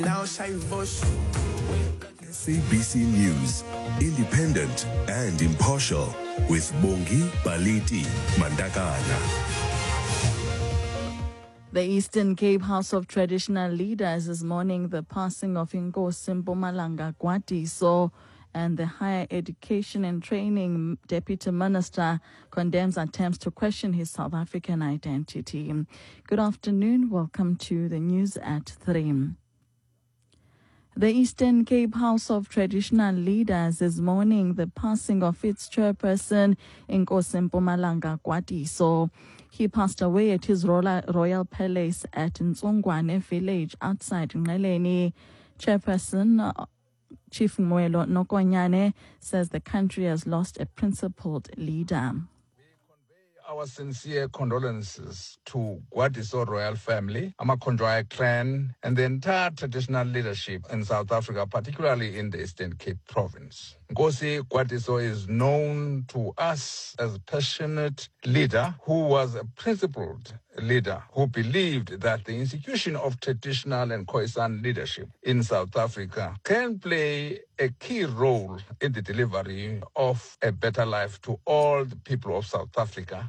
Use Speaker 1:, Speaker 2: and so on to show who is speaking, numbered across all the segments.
Speaker 1: SABC News, independent and impartial, with Bongi Baliti Mandakana.
Speaker 2: The Eastern Cape House of Traditional Leaders is mourning the passing of Inkosi Mpumalanga Gwadiso, and the Higher Education and Training Deputy Minister condemns attempts to question his South African identity. Good afternoon. Welcome to the news at 3. The Eastern Cape House of Traditional Leaders is mourning the passing of its chairperson, Inkosi Mpumalanga Gwadiso. He passed away at his royal palace at Ntsongwane village outside Nqeleni. Chairperson Chief Moelo Nokonyane says the country has lost a principled leader.
Speaker 3: Our sincere condolences to Gwadiso royal family, Amakonjoa clan, and the entire traditional leadership in South Africa, particularly in the Eastern Cape province. Nkosi Gwadiso is known to us as a passionate leader who was a principled leader who believed that the institution of traditional and Khoisan leadership in South Africa can play a key role in the delivery of a better life to all the people of South Africa.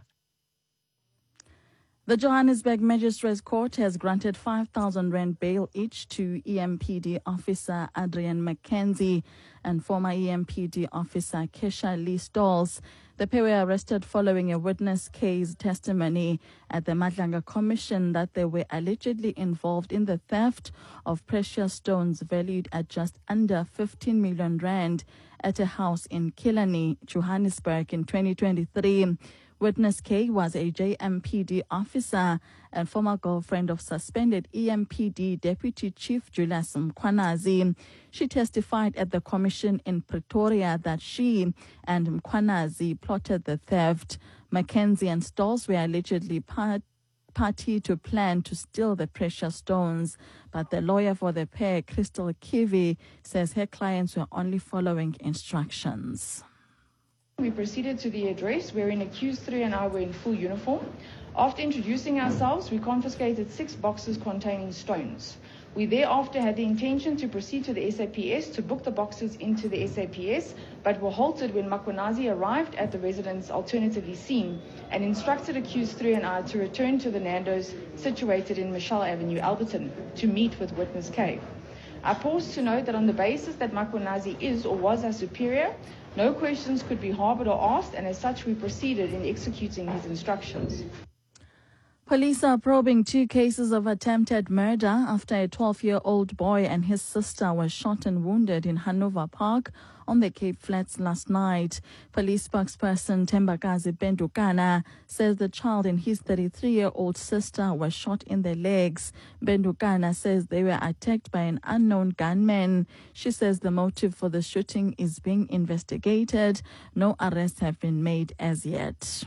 Speaker 2: The Johannesburg Magistrates Court has granted 5,000 rand bail each to EMPD officer Adrian McKenzie and former EMPD officer Kesha Lee Stalls. The pair were arrested following a witness case testimony at the Madlanga Commission that they were allegedly involved in the theft of precious stones valued at just under 15 million rand at a house in Killarney, Johannesburg in 2023. Witness K was a JMPD officer and former girlfriend of suspended EMPD Deputy Chief Julius Mkhwanazi. She testified at the commission in Pretoria that she and Mkhwanazi plotted the theft. Mackenzie and Stalls were allegedly party to plan to steal the precious stones, but the lawyer for the pair, Crystal Kivi, says her clients were only following instructions.
Speaker 4: We proceeded to the address wherein accused 3 and I were in full uniform. After introducing ourselves, we confiscated 6 boxes containing stones. We thereafter had the intention to proceed to the SAPS to book the boxes into the SAPS, but were halted when Mkhwanazi arrived at the residence alternatively seen and instructed accused 3 and I to return to the Nando's situated in Michelle Avenue, Alberton, to meet with witness K. I pause to note that on the basis that Mkhwanazi is or was our superior, no questions could be harbored or asked, and as such we proceeded in executing his instructions.
Speaker 2: Police are probing 2 cases of attempted murder after a 12-year-old boy and his sister were shot and wounded in Hanover Park on the Cape Flats last night. Police spokesperson Tembakazi Bendukana says the child and his 33-year-old sister were shot in the legs. Bendukana says they were attacked by an unknown gunman. She says the motive for the shooting is being investigated. No arrests have been made as yet.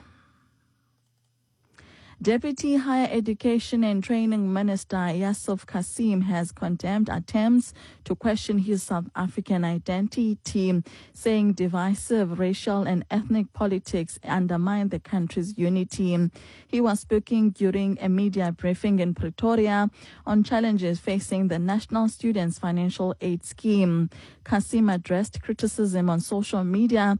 Speaker 2: Deputy Higher Education and Training Minister Yusuf Kasim has condemned attempts to question his South African identity, saying divisive racial and ethnic politics undermine the country's unity. He was speaking during a media briefing in Pretoria on challenges facing the National Students Financial Aid Scheme. Kasim addressed criticism on social media